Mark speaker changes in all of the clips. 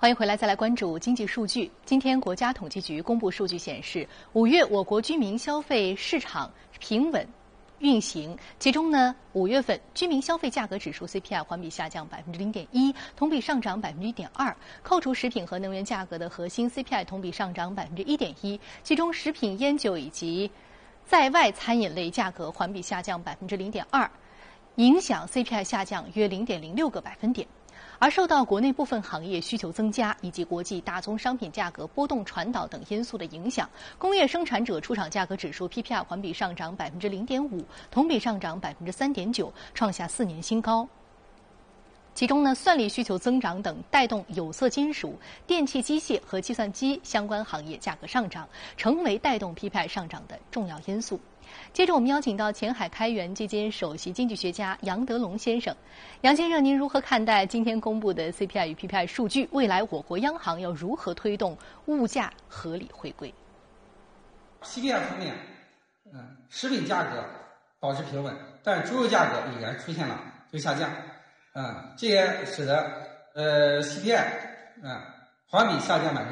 Speaker 1: 欢迎回来，再来关注经济数据。今天，国家统计局公布数据显示，5月我国居民消费市场平稳运行。其中呢，5月份居民消费价格指数 CPI 环比下降0.1%，同比上涨1.2%。扣除食品和能源价格的核心 CPI 同比上涨1.1%，其中食品、烟酒以及在外餐饮类价格环比下降0.2%，影响 CPI 下降约0.06个百分点。而受到国内部分行业需求增加以及国际大宗商品价格波动传导等因素的影响，工业生产者出厂价格指数 PPI 环比上涨0.5%，同比上涨3.9%，创下4年新高。其中呢，算力需求增长等带动有色金属、电气机械和计算机相关行业价格上涨，成为带动 PPI 上涨的重要因素。接着，我们邀请到前海开源基金首席经济学家杨德龙先生。杨先生，您如何看待今天公布的 CPI 与 PPI 数据？未来我国央行要如何推动物价合理回归
Speaker 2: ？CPI 方面，食品价格保持平稳，但猪肉价格已然出现了下降，这也使得CPI 环比下降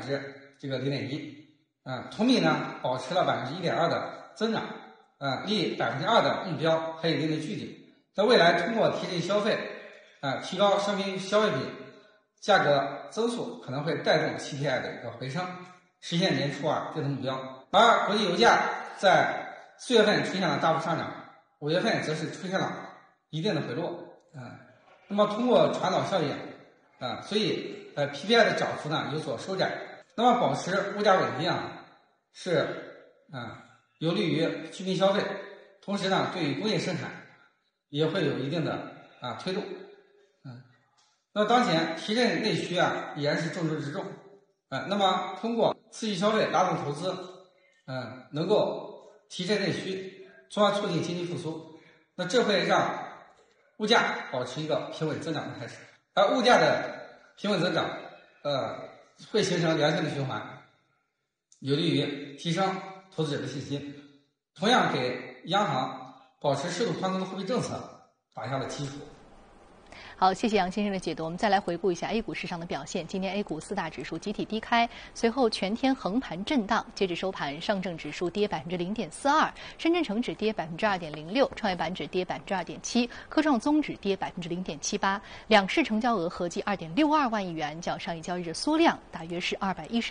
Speaker 2: 0.1%，同比呢保持了1.2%的增长，离2%的目标还有一定的距离。在未来，通过提振消费，提高商品消费品价格增速，可能会带动 CPI 的一个回升，实现年初这个目标。而国际油价在4月份出现了大幅上涨，5月份则是出现了一定的回落，那么通过传导效应，所以PPI 的涨幅呢有所收窄。那么保持物价稳定是有利于居民消费，同时呢，对于工业生产也会有一定的推动。那当前提振内需依然是重中之重。那么通过刺激消费、拉动投资，能够提振内需，从而促进经济复苏。那这会让物价保持一个平稳增长的态势，而物价的平稳增长，会形成良性的循环，有利于提升投资者的信心，同样给央行保持适度宽松的货币政策打下了基础。
Speaker 1: 好，谢谢杨先生的解读。我们再来回顾一下 A 股市场的表现。今天 A 股4大指数集体低开，随后全天横盘震荡，截止收盘，上证指数跌0.42%，深圳成指跌2.06%，创业板指跌2.7%，科创综指跌0.78%，两市成交额合计2.62万亿元，较上一交易日缩量大约是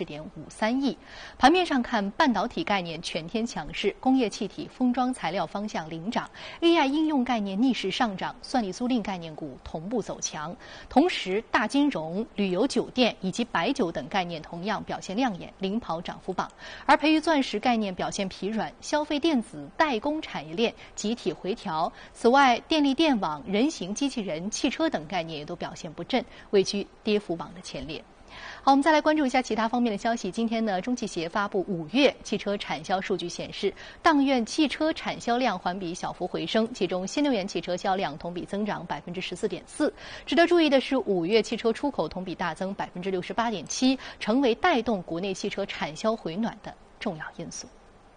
Speaker 1: 210.53亿。盘面上看，半导体概念全天强势，工业气体、封装材料方向领涨 ，AI 应用概念逆势上涨，算力租赁概念股同步走强，同时大金融、旅游酒店以及白酒等概念同样表现亮眼，领跑涨幅榜。而培育钻石概念表现疲软，消费电子、代工产业链集体回调。此外，电力电网、人形机器人、汽车等概念也都表现不振，位居跌幅榜的前列。好，我们再来关注一下其他方面的消息。今天呢，中汽协发布5月汽车产销数据显示，当月汽车产销量环比小幅回升，其中新能源汽车销量同比增长14.4%。值得注意的是，5月汽车出口同比大增68.7%，成为带动国内汽车产销回暖的重要因素。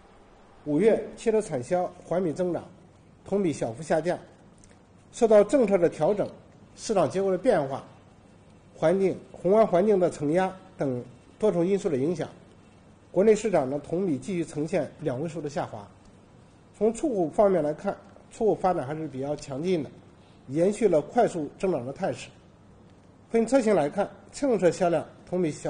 Speaker 3: 5月汽车产销环比增长，同比小幅下降，受到政策的调整、市场结构的变化、宏观环境的承压等多重因素的影响，国内市场呢同比继续呈现2位数的下滑。从出口方面来看，出口发展还是比较强劲的，延续了快速增长的态势。分车型来看，乘用车销量同比小